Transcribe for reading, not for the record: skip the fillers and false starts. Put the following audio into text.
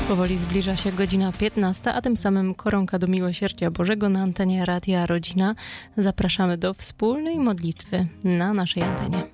Powoli zbliża się godzina 15, a tym samym koronka do Miłosierdzia Bożego na antenie Radia Rodzina. Zapraszamy do wspólnej modlitwy na naszej antenie.